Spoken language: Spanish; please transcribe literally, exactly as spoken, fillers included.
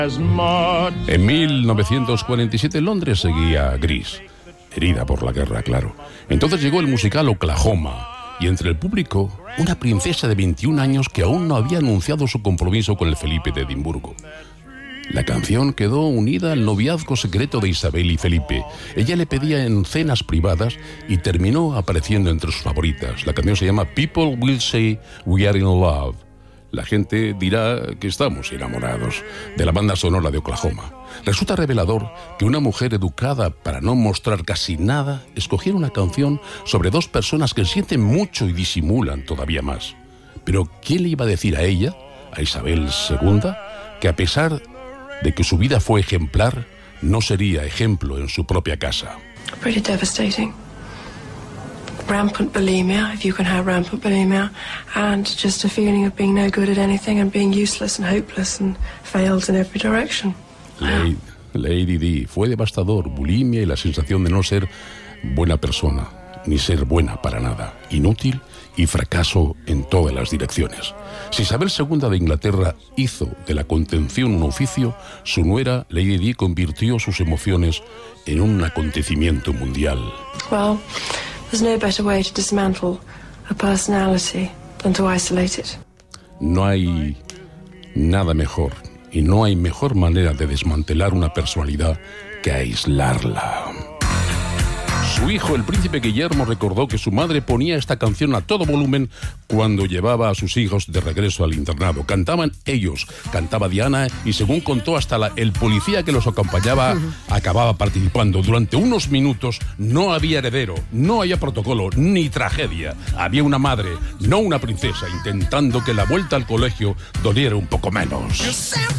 En mil novecientos cuarenta y siete Londres seguía gris, herida por la guerra, claro. Entonces llegó el musical Oklahoma, y entre el público, una princesa de veintiún años que aún no había anunciado su compromiso con el Felipe de Edimburgo. La canción quedó unida al noviazgo secreto de Isabel y Felipe. Ella le pedía en cenas privadas y terminó apareciendo entre sus favoritas. La canción se llama People Will Say We Are in Love. La gente dirá que estamos enamorados, de la banda sonora de Oklahoma. Resulta revelador que una mujer educada para no mostrar casi nada escogiera una canción sobre dos personas que sienten mucho y disimulan todavía más. Pero ¿quién le iba a decir a ella, a Isabel segunda, que a pesar de que su vida fue ejemplar, no sería ejemplo en su propia casa? Pretty devastating. Rampant bulimia, if you can have rampant bulimia, and just a feeling of being no good at anything and being useless and hopeless and failed in every direction. Lady, Lady Di, fue devastador, bulimia y la sensación de no ser buena persona, ni ser buena para nada, inútil y fracaso en todas las direcciones. Si Isabel segunda de Inglaterra hizo de la contención un oficio, su nuera, Lady Di, convirtió sus emociones en un acontecimiento mundial. Well, there's no better way to dismantle a personality than to isolate it. No hay nada mejor y no hay mejor manera de desmantelar una personalidad que aislarla. Su hijo, el príncipe Guillermo, recordó que su madre ponía esta canción a todo volumen cuando llevaba a sus hijos de regreso al internado. Cantaban ellos, cantaba Diana y, según contó, hasta la, el policía que los acompañaba acababa participando. Durante unos minutos no había heredero, no había protocolo ni tragedia. Había una madre, no una princesa, intentando que la vuelta al colegio doliera un poco menos.